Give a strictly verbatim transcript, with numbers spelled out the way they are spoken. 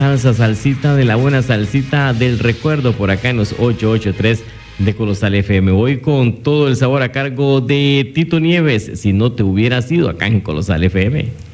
Salsa, salsita de la buena salsita del recuerdo por acá en los ochocientos ochenta y tres de Colosal F M. Hoy con todo el sabor a cargo de Tito Nieves, si no te hubieras ido acá en Colosal F M.